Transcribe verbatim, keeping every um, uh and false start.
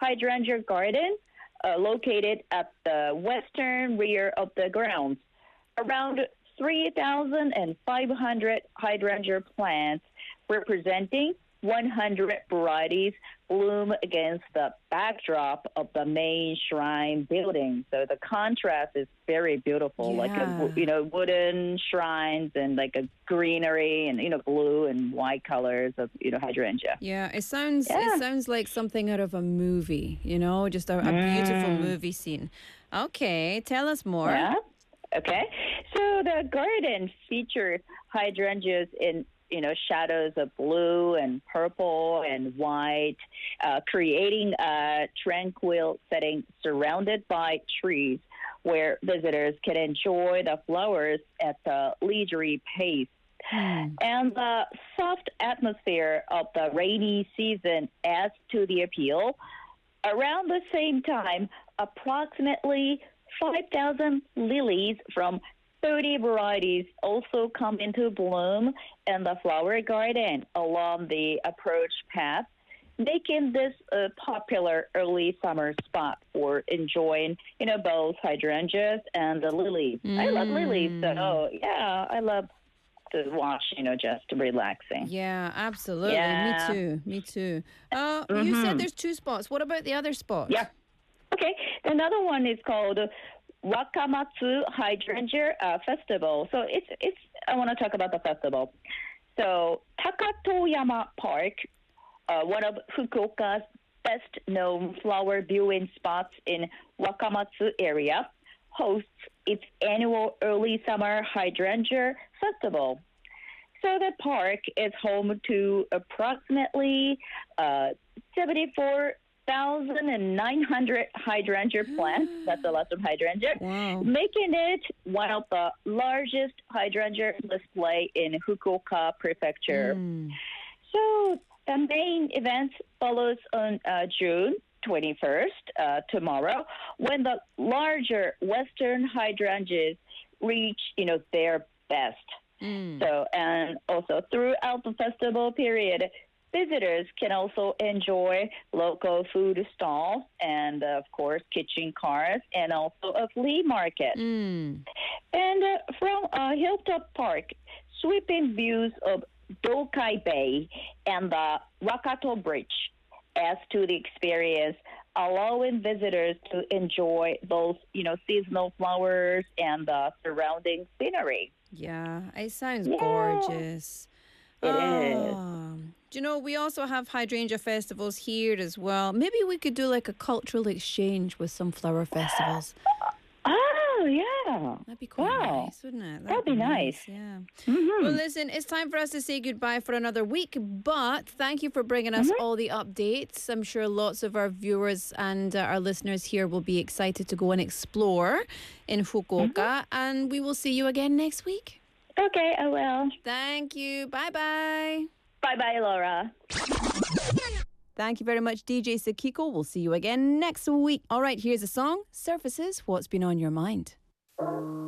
hydrangea garden uh, located at the western rear of the grounds. Around three thousand five hundred hydrangea plants representing one hundred varieties bloom against the backdrop of the main shrine building. So the contrast is very beautiful, Yeah. like a, you know, wooden shrines and like a greenery and, you know, blue and white colors of, you know, hydrangea. Yeah, it sounds Yeah. it sounds like something out of a movie, you know, just a, a beautiful movie scene. Okay, tell us more. Yeah. Okay. So the garden features hydrangeas in, you know, shadows of blue and purple and white, uh, creating a tranquil setting surrounded by trees where visitors can enjoy the flowers at a leisurely pace. And the soft atmosphere of the rainy season adds to the appeal. Around the same time, approximately five thousand lilies from thirty varieties also come into bloom in the flower garden along the approach path, making this a popular early summer spot for enjoying, you know, both hydrangeas and the lilies. I love lilies, so yeah, I love to watch, you know, just relaxing. Yeah, absolutely. Yeah. Me too. Me too. Uh, You said there's two spots. What about the other spots? Yeah. Okay. Another one is called Wakamatsu Hydrangea uh, Festival. So it's it's. I want to talk about the festival. So Takatoyama Park, uh, one of Fukuoka's best-known flower viewing spots in Wakamatsu area, hosts its annual early summer hydrangea festival. So the park is home to approximately uh, seventy-four thousand nine hundred hydrangea plants. That's a lot of hydrangea, Wow. making it one of the largest hydrangea display in Fukuoka Prefecture. Mm. So the main event follows on uh, June twenty-first, uh, tomorrow, when the larger western hydrangeas reach, you know, their best. Mm. So, and also throughout the festival period, visitors can also enjoy local food stalls and, uh, of course, kitchen cars and also a flea market. Mm. And uh, from uh, Hilltop Park, sweeping views of Dokai Bay and the Rakato Bridge adds to the experience, allowing visitors to enjoy both, you know, seasonal flowers and the surrounding scenery. Yeah, it sounds Yeah. gorgeous. It is. Oh, do you know, we also have hydrangea festivals here as well. Maybe we could do like a cultural exchange with some flower festivals. Oh, yeah. That'd be quite Wow. nice, wouldn't it? That'd be nice. Yeah. Mhm. Well, listen, it's time for us to say goodbye for another week, but thank you for bringing us Mm-hmm. all the updates. I'm sure lots of our viewers and uh, our listeners here will be excited to go and explore in Fukuoka, Mm-hmm. and we will see you again next week. Okay, I will. Thank you. Bye-bye. Bye-bye, Laura. Thank you very much, D J Sakiko. We'll see you again next week. All right, here's a song. Surfaces What's Been on Your Mind.